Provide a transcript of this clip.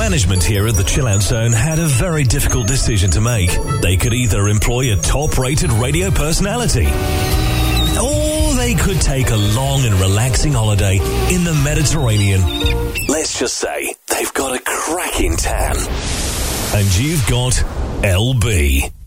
Management here at the Chill Out Zone had a very difficult decision to make. They could either employ a top-rated radio personality, or they could take a long and relaxing holiday in the Mediterranean. Let's just say they've got a cracking tan. And you've got LB.